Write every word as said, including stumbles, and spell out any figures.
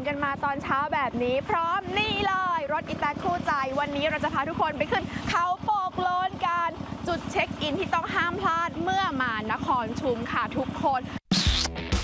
กันมาตอนเช้าแบบนี้พร้อมนี่เลยรถอีแต๊กคู่ใจวันนี้เราจะพาทุกคนไปขึ้นเขาโปกโลนกันจุดเช็คอินที่ต้องห้ามพลาดเมื่อมานครชุมค่ะทุกคน